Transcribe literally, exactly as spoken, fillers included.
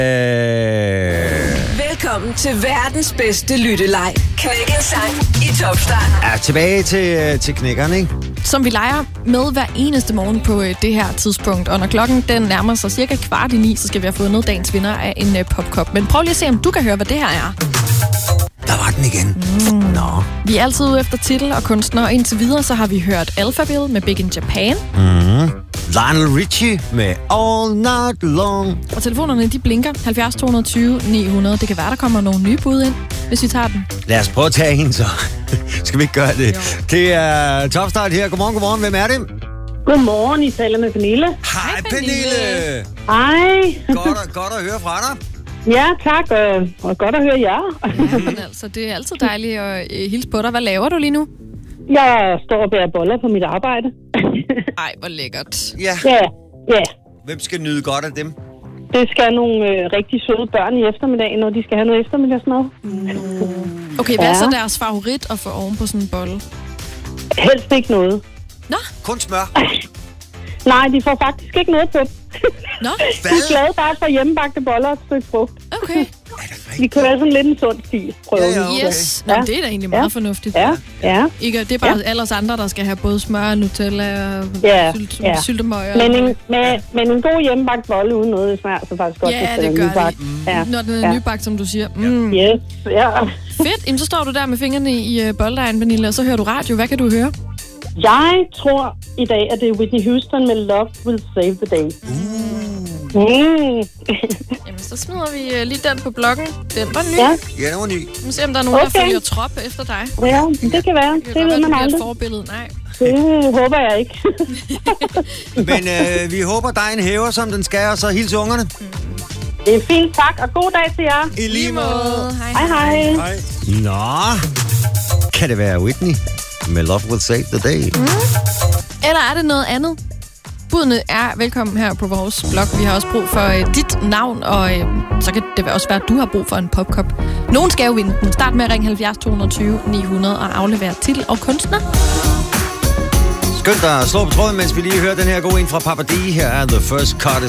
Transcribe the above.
Velkommen til verdens bedste lytteleg. Knæk en sang i Topstart. Ja, tilbage til, til knækkerne, ikke? Som vi leger med hver eneste morgen på det her tidspunkt. Og når klokken den nærmer sig cirka kvart i ni, så skal vi have fundet dagens vinder af en popkop. Men prøv lige at se, om du kan høre, hvad det her er. Der var den igen. Mm. Nå. Vi er altid ude efter titel og kunstner, og indtil videre så har vi hørt Alphaville med Big in Japan. Mm. Lionel Richie med All Night Long. Og telefonerne, de blinker. halvfjerds to tyve ni hundrede. Det kan være, der kommer nogle nye bud ind, hvis vi tager den. Lad os prøve at tage en, så. Skal vi ikke gøre det? Jo. Det er Topstart her. Godmorgen, godmorgen. Hvem er det? Godmorgen, I taler med Pernille. Hej, Pernille. Hej. Godt, at, godt at høre fra dig. Ja, tak, og, og godt at høre jer. Men altså, det er altid dejligt at hilse på dig. Hvad laver du lige nu? Jeg står og bærer boller på mit arbejde. Ej, hvor lækkert. Ja. Ja, ja. Hvem skal nyde godt af dem? Det skal nogle øh, rigtig søde børn i eftermiddagen, når de skal have noget eftermiddagsmad. Mm. Okay, hvad ja. er så deres favorit at få oven på sådan en bolle? Helst ikke noget. Nå? Kun smør? Nej, de får faktisk ikke noget på. Nå? De er glade bare for hjemmebagte boller og et stykke frugt. Okay. Vi kan være sådan lidt en sund stil. Prøve. Ja, ja, okay. Yes. Nå, ja. Det er da egentlig meget ja. fornuftigt. Ja, ja. Ikke, det er bare ja. alle os andre, der skal have både smør, Nutella og ja. sylt, ja. syltemøger. Men en, med, men en god hjemmebagt bolle uden noget, det smager så faktisk godt. Ja, det gør det. Mm. Ja. Når den er ja. nybagt, som du siger. Mm. Yes, ja. Fedt. Jamen, så står du der med fingrene i uh, bolddejen, Pernille, og så hører du radio. Hvad kan du høre? Jeg tror i dag, at det er Whitney Houston med Love Will Save the Day. Uh. Mm. Jamen, så smider vi uh, lige den på blokken. Den var ny. Ja, ja den var ny. Vi må se, om der er nogen, okay. der følger trop efter dig. Ja, det kan være. Det, det det ved man aldrig. et forbillede. Nej. Det håber jeg ikke. Men øh, vi håber, dejen hæver, som den skal, og så hilse ungerne. Mm. Det er fint, tak. Og god dag til jer. I lige måde. Hej, hej. hej. Hej. Nå, kan det være Whitney med Love Will Save the Day? Mm. Eller er det noget andet? Budene er velkommen her på vores blog. Vi har også brug for uh, dit navn, og uh, så kan det også være, at du har brug for en popkop. Nogen skal jo vinde den. Start med at ringe halvfjerds to tyve ni hundrede og aflevere titel og kunstner. Skønt at slå på tråden, mens vi lige hører den her gode en fra Papa D. Her er The First Cut